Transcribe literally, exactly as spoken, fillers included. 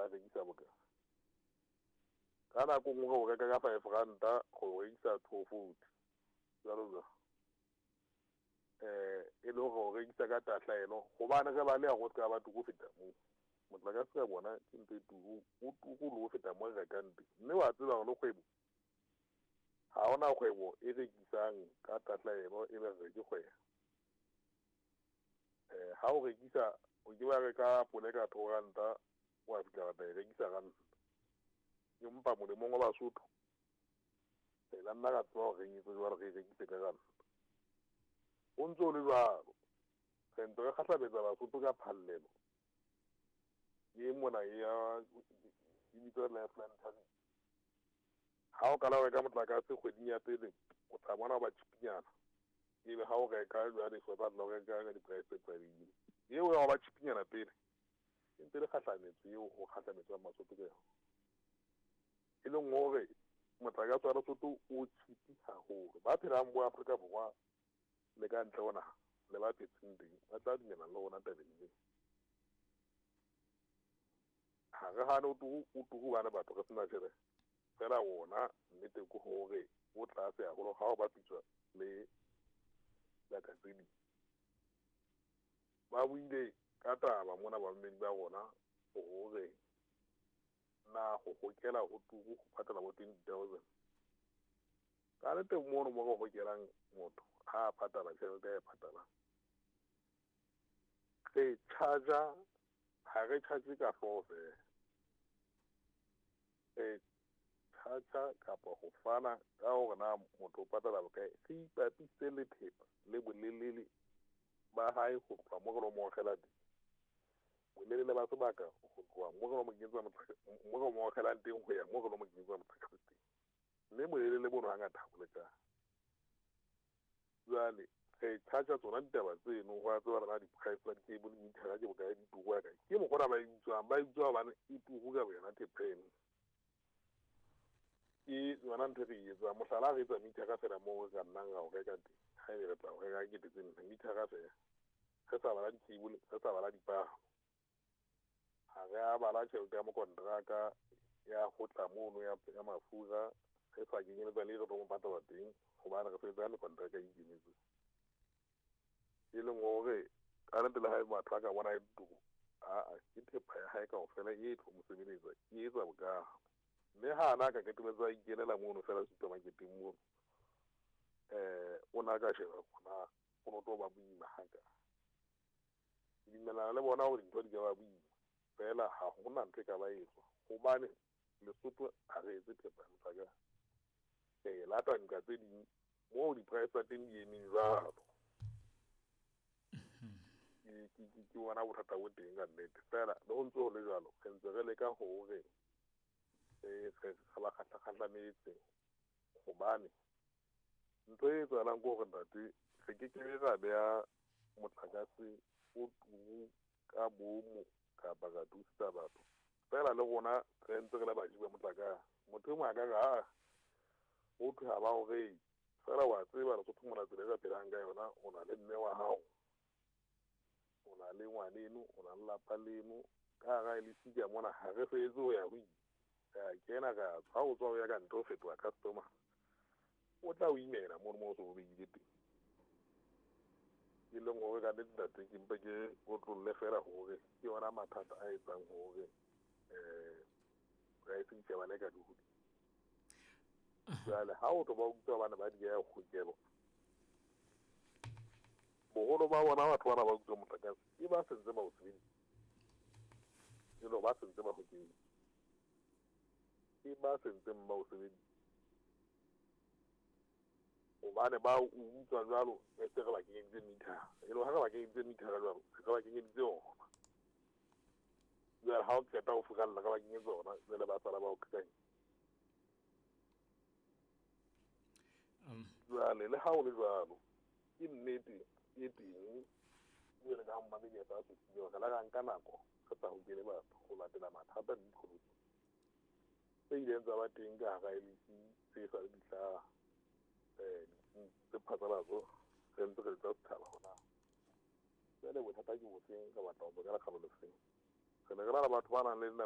rekisa boka ka nako nngwe go reka ka five ranta go rekisa two forty jalo jalo eh e le go rekisa ka tatlhaelo go bana ge ba le go ska batho go feta mo motla ka se bona ke nte tu o tu go lo feta mo ga kante mme wa tsela go kgwebo ha ona kgwebo e rekisang ka tatlhaelo e be re ke kgwebo eh ha o rekisa o ke ba re ka pole ka two ranta wa fitla ba rekisa ga yompa mo le mongwe ba sotho e la nna ka tswa go rekisa jwa re rekisa ka ga o ntse le jalo sento ga khatlabetsa ba sotho ka phallelo ye mona ya ibitso la plantation ha o kala re ka motlakase kgweding ya pele o tla bona ba chipinyana e be ha o reka jwa di soba lo reka ka di price tsa dingwe ye o ba chipinyana pele ntse le khatlametse yo o khatlametse ba sotho ke e le ngore motlakase wa sotho o chipi haholo ba phela mo Afrika Borwa le ka ntle ona le ba phetseng ding ba tla dinela le ona tabeng ha re ha no tu o tu bana batho ka sena jere fela wona nnete go hore o tla se haholo ha o ba pitswa le la ka tsedi ba buile ka taba mona ba mmedi ba bona hore na go gokela go tu go patala mo ten thousand ka le te mo no mo go gokelang motho ha patala tšhelete e patala ke charger ha re charge ka fofe e charger ka po go fana ka go na motho patala ba kae se ipapise le thepa le bolelele ba hae go tla mo go mo gela di bolelele ba sebaka go tloa mo go mo gintsa mo go mo gela teng go ya mo go mo gintsa mo tshekatse le bolelele bono hanga thabo le ka jale ke charger tsona ditaba tseno go a tswa rena di price tsa cable meter ga ke boka di tuwa ka ke mo gona ba itswa ba itswa ba e tuwa ka bona tepeng ke yona ntse re etsa mohlala re etsa meter ka fela mo ga nna ga o reka di ha e re tla o reka ke ditse nne meter ka fela ge sa bala di cable ge sa bala di pa ha re a bala tšhelete ya mo kontraka ya go tla mono ya ya mafura ge sa ke le ba le go mo patala teng go bana re fetsa le kontraka e dinetse e leng gore ka re tla ha ba tlaka bona e tuku a a ke thepa ya hae ka o fela e tlo mo sebeletsa e etsa boka mme ha ana ka ke tletsa ikenela mono fela supermarket mo eh ona ka sheba bona go no to ba buima haka dimela le bona gore ntho di ga ba buima fela ha gona ntse ka ba etso go bane le soto a re etse thepa motaka eh la ta nka tse di mo di price tsa teng di eme jalo ke ke ke bona bothata bo teng ka nnete fela le go ntse go le jalo ke ntse re leka gore eh re ga khatla khatla metse go bane ntho e tsalang go gore ntate ge ke ke ga bea motlakase o tu ka bomo ka ba ga thusa batho fela le gona re ntse re la ba jiwa motlakase motho mo aga ga o thu ha ba o re fela wa tseba re tlo thumana tsela ga pelang ga yona o na le mme wa hao o na le ngwaneno o na le lapa leno ka ga ile sija mona ha re fetso ya wi ka kena ga tswa o tswa ya ka ntho fetwa customer o tla o imela mo mo so be ile teng ile ngo ga le date ke mpe ke o tlolle fela gore ke yona mathata a etsang gore eh ga e tse ba le ka dihudi jale ha o to ba utwa bana ba di ya go kelo bogolo ba bona batho bana ba utwa motlakase e ba sentse ba o tsebile e lo ba sentse ba go tsebile e ba sentse ba o tsebile o bane ba utwa jalo e se ga ba ke ntse meter e lo ha ga ba ke ntse meter jalo se ga ba ke ntse ona ya ha o tseta o fugalla ga ba ke ntse ona le ba tsala ba o kanya um jale le ha o le jalo ke nnete e teng e re ga mma le ya tsa yo ga la ga nka nako ka tsa go dile batho go latela mathata di kholotswe se ile tsa ba teng ka ga ile se sa di tla eh se phatala go se ntse re tsa tsala gona se le bothata ke botseng ka batho ba ga la kgalo le seng se le ga batho ba nang le